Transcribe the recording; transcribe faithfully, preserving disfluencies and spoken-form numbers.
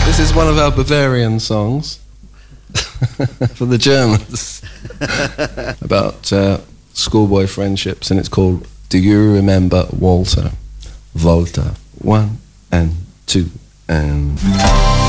This is one of our Bavarian songs for the Germans about uh, schoolboy friendships, and it's called Do You Remember Walter? Walter. One and two and...